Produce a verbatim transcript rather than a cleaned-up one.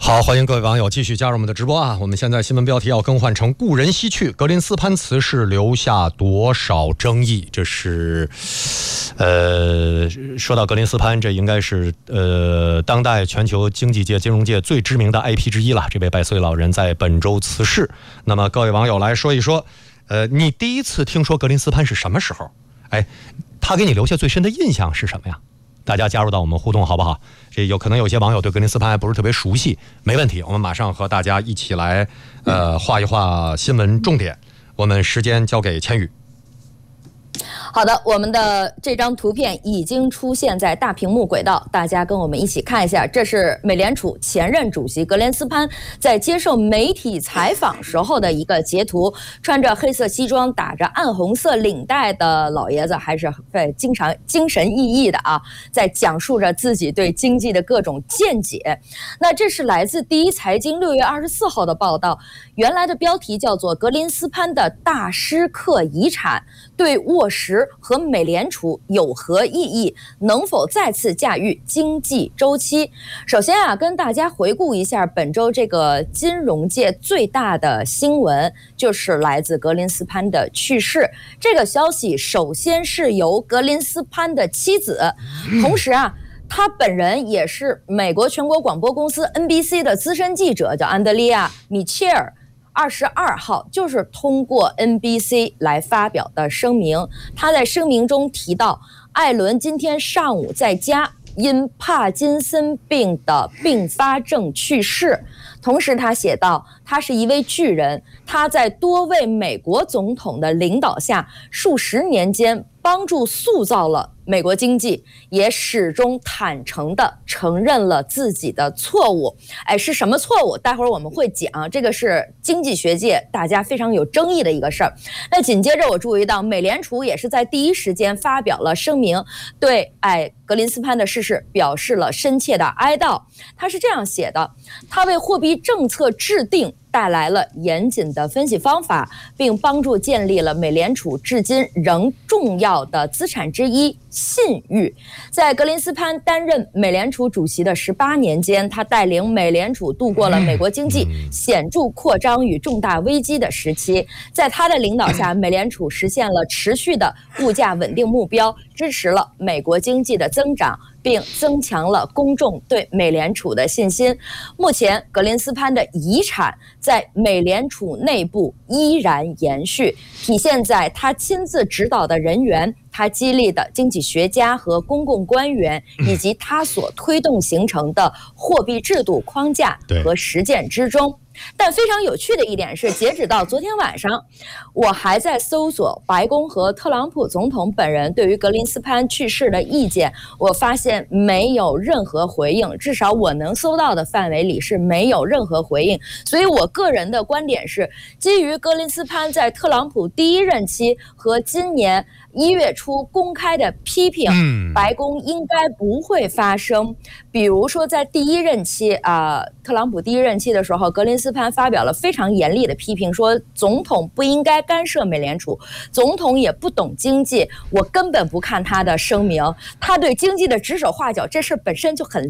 好，欢迎各位网友继续加入我们的直播啊！我们现在新闻标题要更换成故人西去，格林斯潘辞世留下多少争议？这是，呃，说到格林斯潘，这应该是呃当代全球经济界、金融界最知名的 I P 之一了。这位百岁老人在本周辞世。那么各位网友来说一说，呃，你第一次听说格林斯潘是什么时候？哎，他给你留下最深的印象是什么呀？大家加入到我们互动好不好？这有可能有些网友对格林斯潘还不是特别熟悉，没问题，我们马上和大家一起来呃画一画新闻重点。我们时间交给千羽。 好的，我们的这张图片已经出现在大屏幕轨道，大家跟我们一起看一下。这是美联储前任主席格林斯潘在接受媒体采访时候的一个截图，穿着黑色西装、打着暗红色领带的老爷子，还是对经常精神奕奕的啊，在讲述着自己对经济的各种见解。那这是来自第一财经六月二十四号的报道，原来的标题叫做《格林斯潘的大师课遗产对沃什和美联储有何意义？能否再次驾驭经济周期？首先啊，跟大家回顾一下本周这个金融界最大的新闻，就是来自格林斯潘的去世。这个消息首先是由格林斯潘的妻子，同时啊，他本人也是美国全国广播公司 N B C 的资深记者，叫安德利亚·米切尔。二十二号就是通过 N B C 来发表的声明，他在声明中提到，艾伦今天上午在家因帕金森病的并发症去世。同时他写道，他是一位巨人，他在多位美国总统的领导下，数十年间帮助塑造了美国经济，也始终坦诚地承认了自己的错误。哎，是什么错误？待会儿我们会讲，这个是经济学界大家非常有争议的一个事儿。那紧接着我注意到，美联储也是在第一时间发表了声明，对哎格林斯潘的逝世表示了深切的哀悼。他是这样写的，他为货币政策制定带来了严谨的分析方法，并帮助建立了美联储至今仍重要的资产之一——信誉。在格林斯潘担任美联储主席的十八年间，他带领美联储度过了美国经济显著扩张与重大危机的时期。在他的领导下，美联储实现了持续的物价稳定目标，支持了美国经济的增长，并增强了公众对美联储的信心。目前，格林斯潘的遗产在美联储内部依然延续，体现在他亲自指导的人员，他激励的经济学家和公共官员，以及他所推动形成的货币制度框架和实践之中。但非常有趣的一点是，截止到昨天晚上，我还在搜索白宫和特朗普总统本人对于格林斯潘去世的意见，我发现没有任何回应，至少我能搜到的范围里是没有任何回应。所以我个人的观点是，基于格林斯潘在特朗普第一任期和今年一月初公开的批评，白宫应该不会发生。比如说在第一任期啊、呃，特朗普第一任期的时候，格林斯潘发表了非常严厉的批评，说总统不应该干涉美联储，总统也不懂经济。我根本不看他的声明，他对经济的指手画脚这事本身就很